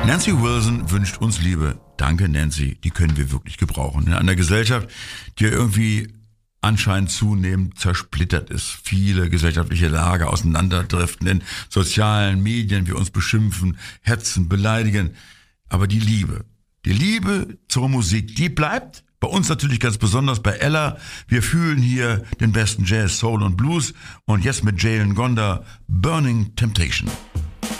Nancy Wilson wünscht uns Liebe. Danke, Nancy. Die können wir wirklich gebrauchen. In einer Gesellschaft, die irgendwie anscheinend zunehmend zersplittert ist. Viele gesellschaftliche Lager auseinanderdriften, in sozialen Medien wir uns beschimpfen, hetzen, beleidigen. Aber die Liebe zur Musik, die bleibt. Bei uns natürlich ganz besonders bei Ella. Wir fühlen hier den besten Jazz, Soul und Blues. Und jetzt mit Jalen Gonda, Burning Temptation.